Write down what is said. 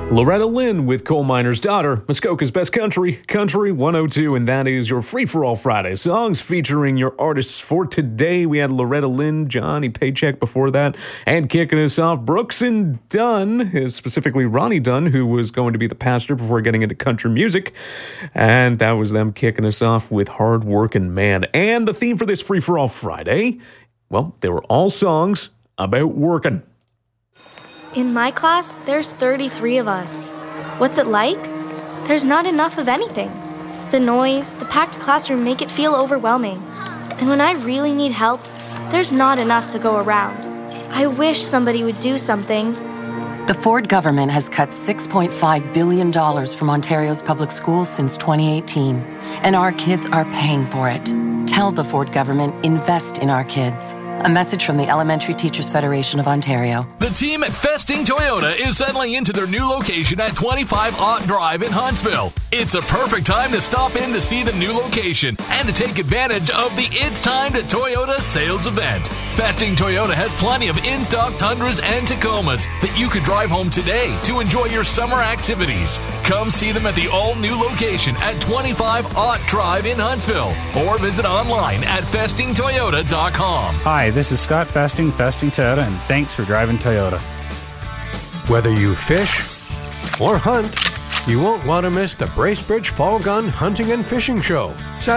Loretta Lynn with Coal Miner's Daughter, Muskoka's Best Country, Country 102, and that is your Free-for-All Friday songs featuring your artists for today. We had Loretta Lynn, Johnny Paycheck before that, and kicking us off, Brooks and Dunn, specifically Ronnie Dunn, who was going to be the pastor before getting into country music, and that was them kicking us off with Hard Workin' Man. And the theme for this Free-for-All Friday, well, they were all songs about working. In my class, there's 33 of us. What's it like? There's not enough of anything. The noise, the packed classroom make it feel overwhelming. And when I really need help, there's not enough to go around. I wish somebody would do something. The Ford government has cut $6.5 billion from Ontario's public schools since 2018, and our kids are paying for it. Tell the Ford government, invest in our kids. A message from the Elementary Teachers Federation of Ontario. The team at Festing Toyota is settling into their new location at 25 Ott Drive in Huntsville. It's a perfect time to stop in to see the new location and to take advantage of the It's Time to Toyota sales event. Festing Toyota has plenty of in-stock Tundras and Tacomas that you could drive home today to enjoy your summer activities. Come see them at the all-new location at 25 Ott Drive in Huntsville or visit online at festingtoyota.com. Hi, this is Scott Festing Toyota, and thanks for driving Toyota. Whether you fish or hunt, you won't want to miss the Bracebridge Fall Gun Hunting and Fishing Show.